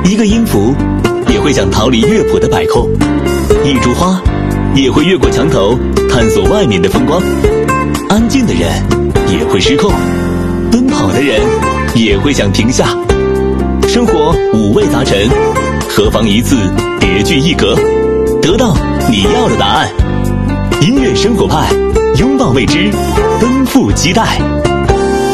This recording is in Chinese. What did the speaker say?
一个音符也会想逃离乐谱的摆扣，一株花也会越过墙头探索外面的风光。安静的人也会失控，奔跑的人也会想停下。生活五味杂陈，何妨一次别具一格，得到你要的答案。音乐生活派，拥抱未知，奔赴期待。